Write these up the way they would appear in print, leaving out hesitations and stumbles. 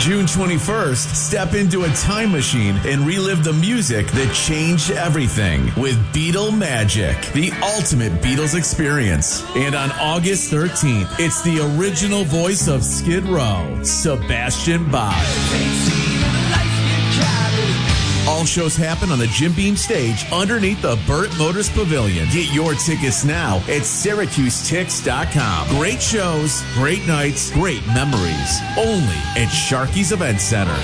June 21st, step into a time machine and relive the music that changed everything with Beatle Magic, the ultimate Beatles experience. And on August 13th, it's the original voice of Skid Row, Sebastian Bach. All shows happen on the Jim Beam stage underneath the Burt Motors Pavilion. Get your tickets now at SyracuseTix.com. Great shows, great nights, great memories. Only at Sharky's Event Center.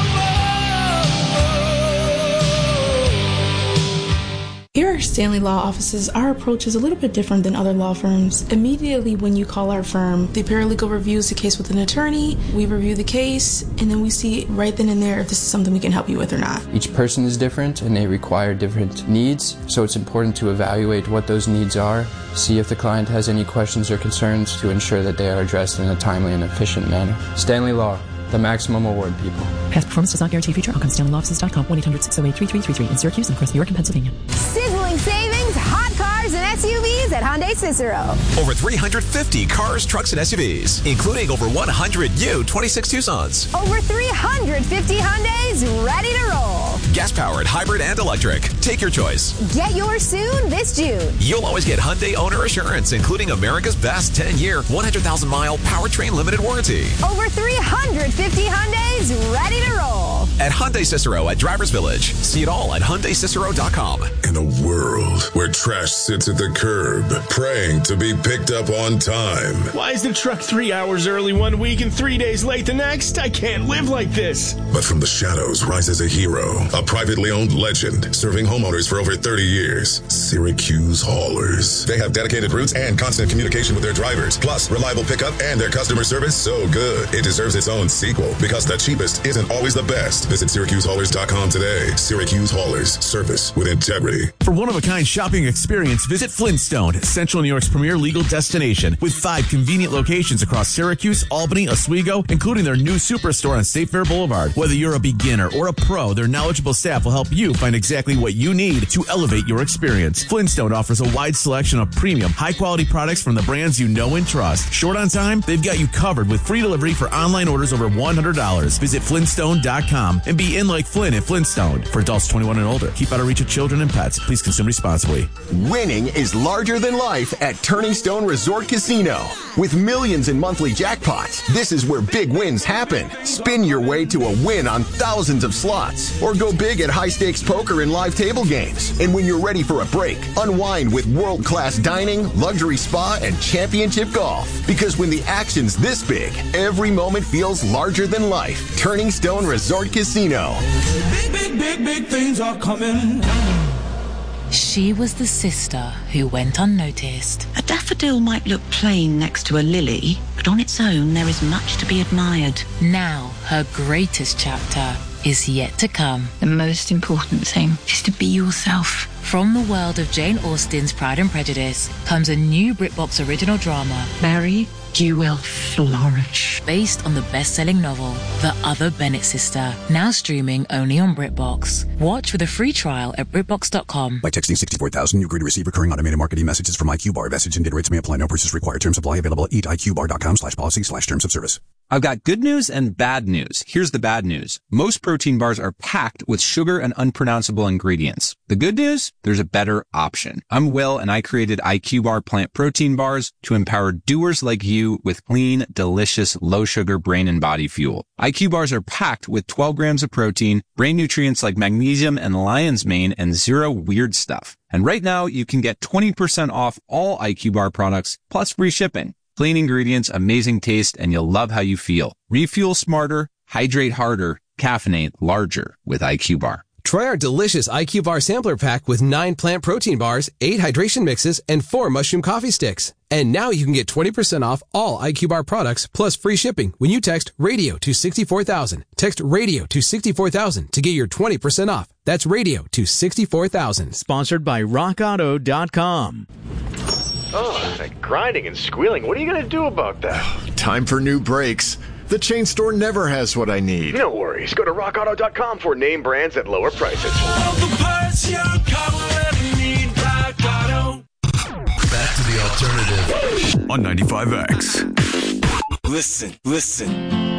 Here at Stanley Law Offices, our approach is a little bit different than other law firms. Immediately when you call our firm, the paralegal reviews the case with an attorney, we review the case, and then we see right then and there if this is something we can help you with or not. Each person is different and they require different needs, so it's important to evaluate what those needs are, see if the client has any questions or concerns to ensure that they are addressed in a timely and efficient manner. Stanley Law, the maximum award people. Past performance does not guarantee future outcomes. StanleyLawOffices.com, 1-800-608-3333 in Syracuse and across New York and Pennsylvania. Sizzling savings, hot cars and SUVs at Hyundai Cicero. Over 350 cars, trucks, and SUVs, including over 100 new 26 Tucsons. Over 350 Hyundais ready to roll. Gas-powered, hybrid, and electric. Take your choice. Get yours soon this June. You'll always get Hyundai Owner Assurance, including America's best 10-year, 100,000-mile powertrain limited warranty. Over 350 Hyundais ready to roll. At Hyundai Cicero at Drivers Village. See it all at HyundaiCicero.com. In a world where trash sits at the curb, praying to be picked up on time. Why is the truck 3 hours early one week and 3 days late the next? I can't live like this. But from the shadows rises a hero, a privately owned legend, serving homeowners for over 30 years. Syracuse Haulers. They have dedicated routes and constant communication with their drivers, plus reliable pickup and their customer service so good it deserves its own sequel, because the cheapest isn't always the best. Visit SyracuseHaulers.com today. Syracuse Haulers. Service with integrity. For one-of-a-kind shopping experience, visit Flintstone, Central New York's premier legal destination, with 5 convenient locations across Syracuse, Albany, Oswego, including their new superstore on State Fair Boulevard. Whether you're a beginner or a pro, their knowledgeable staff will help you find exactly what you need to elevate your experience. Flintstone offers a wide selection of premium, high-quality products from the brands you know and trust. Short on time? They've got you covered with free delivery for online orders over $100. Visit Flintstone.com and be in like Flynn at Flintstone. For adults 21 and older, keep out of reach of children and pets. Please consume responsibly. Winning is larger than life at Turning Stone Resort Casino. With millions in monthly jackpots, this is where big wins happen. Spin your way to a win on thousands of slots, or go big at high-stakes poker and live table games. And when you're ready for a break, unwind with world-class dining, luxury spa, and championship golf. Because when the action's this big, every moment feels larger than life. Turning Stone Resort Casino. Big things are coming. She was the sister who went unnoticed. A daffodil might look plain next to a lily, but on its own there is much to be admired. Now, her greatest chapter is yet to come. The most important thing is to be yourself. From the world of Jane Austen's Pride and Prejudice comes a new BritBox original drama, Mary, you will flourish. Based on the best-selling novel, The Other Bennett Sister, now streaming only on BritBox. Watch with a free trial at BritBox.com. By texting 64,000, you agree to receive recurring automated marketing messages from IQ Bar. Message and data rates may apply. No purchase required. Terms apply. Available at eatiqbar.com/policy/terms of service. I've got good news and bad news. Here's the bad news. Most protein bars are packed with sugar and unpronounceable ingredients. The good news? There's a better option. I'm Will, and I created IQ Bar plant protein bars to empower doers like you with clean, delicious, low-sugar brain and body fuel. IQ Bars are packed with 12 grams of protein, brain nutrients like magnesium and lion's mane, and zero weird stuff. And right now, you can get 20% off all IQ Bar products, plus free shipping. Clean ingredients, amazing taste, and you'll love how you feel. Refuel smarter, hydrate harder, caffeinate larger with IQ Bar. Try our delicious IQ Bar sampler pack with 9 plant protein bars, 8 hydration mixes, and 4 mushroom coffee sticks. And now you can get 20% off all IQ Bar products plus free shipping when you text RADIO to 64,000. Text RADIO to 64,000 to get your 20% off. That's RADIO to 64,000. Sponsored by RockAuto.com. Oh, that grinding and squealing. What are you going to do about that? Time for new brakes. The chain store never has what I need. No worries. Go to RockAuto.com for name brands at lower prices. All the parts your car will ever need. Rock Auto. Back to the alternative on 95X. Listen.